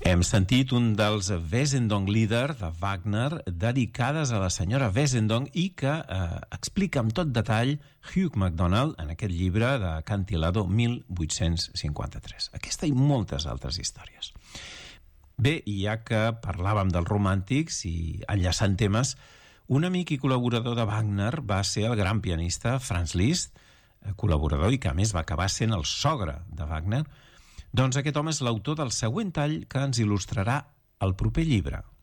Hem sentit un dels Wesendonck-Lieder de Wagner dedicades a la senyora Wesendonck i que explica amb tot detall Hugh MacDonald en aquest llibre de Cantilado 1853. Aquesta i moltes altres històries. Bé, i ja que parlàvem dels romàntics i enllaçant temes, un amic i col·laborador de Wagner va ser el gran pianista Franz Liszt, col·laborador i que a més va acabar sent el sogre de Wagner. Doncs aquest home és l'autor del següent tall que ens il·lustrarà el proper llibre.